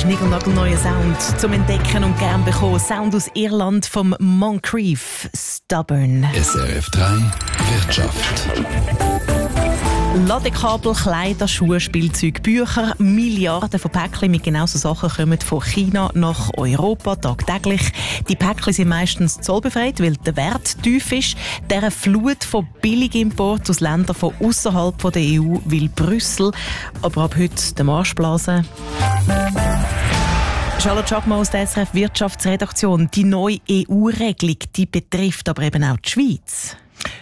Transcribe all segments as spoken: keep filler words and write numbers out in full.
ist niegelnagelneuer Sound zum Entdecken und gern bekommen. Sound aus Irland vom Moncrief, Stubborn. S R F drei Wirtschaft. Ladekabel, Kleider, Schuhe, Spielzeug, Bücher, Milliarden von Päckchen mit genau so Sachen kommen von China nach Europa tagtäglich. Die Päckchen sind meistens zollbefreit, weil der Wert tief ist. Dieser Flut von Billigimport aus Ländern von außerhalb der E U will Brüssel aber ab heute den Marsch blasen. Charlotte Schachmann aus der S R F Wirtschaftsredaktion. Die neue E U-Regelung, die betrifft aber eben auch die Schweiz.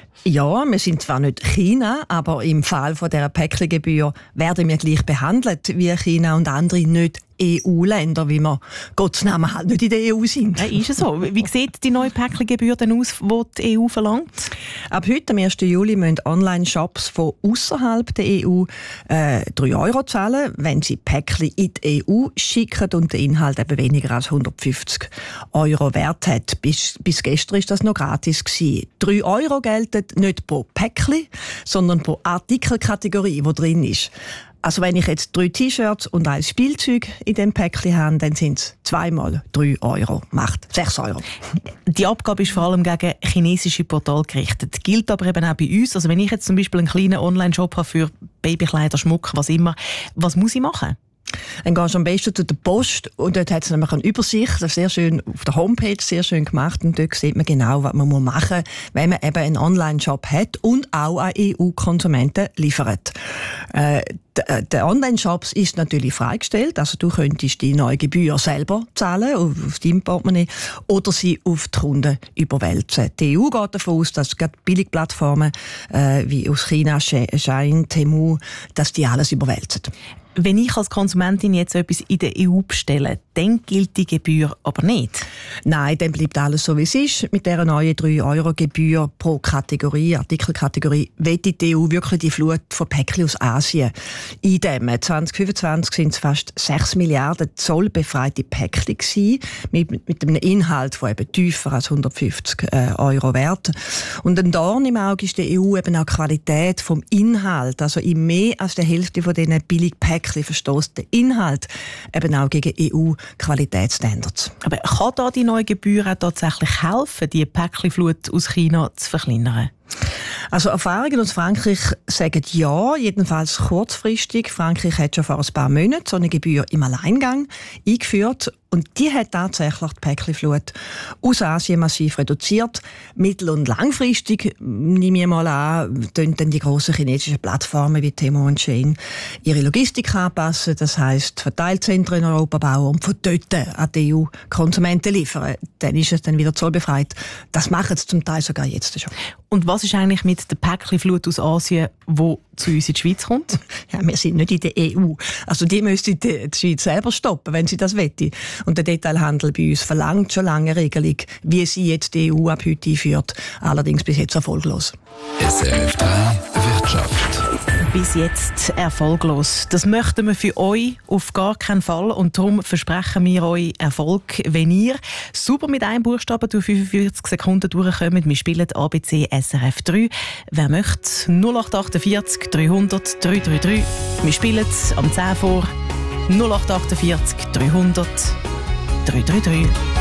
Ja, wir sind zwar nicht China, aber im Fall von dieser Päckchengebühr werden wir gleich behandelt wie China und andere nicht E U-Länder, wie wir Gottes Namen halt nicht in der E U sind. Ja, ist es so? Wie sieht die neue Päckchengebühr denn aus, die die E U verlangt? Ab heute, am ersten Juli, müssen Online-Shops von außerhalb der E U äh, drei Euro zahlen, wenn sie Päckchen in die E U schicken und der Inhalt eben weniger als hundertfünfzig Euro Wert hat. Bis, bis gestern war das noch gratis gewesen. drei Euro gelten nicht pro Päckchen, sondern pro Artikelkategorie, die drin ist. Also wenn ich jetzt drei T-Shirts und ein Spielzeug in diesem Päckchen habe, dann sind es zweimal drei Euro. Macht sechs Euro. Die Abgabe ist vor allem gegen chinesische Portale gerichtet. Gilt aber eben auch bei uns. Also wenn ich jetzt zum Beispiel einen kleinen Online-Shop habe für Babykleider, Schmuck, was immer, was muss ich machen? Dann gehst du am besten zu der Post und dort hat es nämlich eine Übersicht, das ist sehr schön auf der Homepage, sehr schön gemacht und dort sieht man genau, was man machen muss, wenn man eben einen Online-Shop hat und auch an E U-Konsumenten liefert. Äh, der Online-Shop ist natürlich freigestellt, also du könntest die neue Gebühr selber zahlen, auf, auf deinem Portemonnaie, oder sie auf die Kunden überwälzen. Die E U geht davon aus, dass gerade Billigplattformen äh, wie aus China, Shein, Temu, dass die alles überwälzen. Wenn ich als Konsumentin jetzt etwas in der E U bestelle, dann gilt die Gebühr aber nicht? Nein, dann bleibt alles so, wie es ist. Mit dieser neuen drei Euro Gebühr pro Kategorie, Artikelkategorie, will die E U wirklich die Flut von Päckchen aus Asien eindämmen. zwanzig fünfundzwanzig sind es fast sechs Milliarden zollbefreite Päckchen gewesen, mit, mit einem Inhalt von eben tiefer als hundertfünfzig Euro wert. Und ein Dorn im Auge ist der E U eben auch die Qualität vom Inhalt. Also in mehr als der Hälfte von diesen Billigpäckchen verstößt der Inhalt eben auch gegen E U-Qualitätsstandards. Aber kann da die neue Gebühr auch tatsächlich helfen, die Päckchenflut aus China zu verkleinern? Also Erfahrungen aus Frankreich sagen ja, jedenfalls kurzfristig. Frankreich hat schon vor ein paar Monaten so eine Gebühr im Alleingang eingeführt und die hat tatsächlich die Päckchenflut aus Asien massiv reduziert. Mittel- und langfristig, nehme ich mal an, tun dann die grossen chinesischen Plattformen wie Temu und Shein ihre Logistik anpassen, das heisst Verteilzentren in Europa bauen und von dort an die E U-Konsumenten liefern. Dann ist es dann wieder zollbefreit. Das machen sie zum Teil sogar jetzt schon. Und was ist eigentlich mit der Päckchenflut aus Asien, die zu uns in die Schweiz kommt? Ja, wir sind nicht in der E U. Also die müsste die Schweiz selber stoppen, wenn sie das wette. Und der Detailhandel bei uns verlangt schon lange eine Regelung, wie sie jetzt die E U ab heute einführt. Allerdings bis jetzt erfolglos. S R F drei Wirtschaft. Bis jetzt erfolglos. Das möchten wir für euch auf gar keinen Fall und darum versprechen wir euch Erfolg, wenn ihr super mit einem Buchstaben durch fünfundvierzig Sekunden durchkommt. Wir spielen A B C S R F drei. Wer möchte? null acht achtundvierzig dreihundert dreihundertdreiunddreißig. Wir spielen am zehn vor null acht achtundvierzig dreihundert dreihundertdreiunddreißig.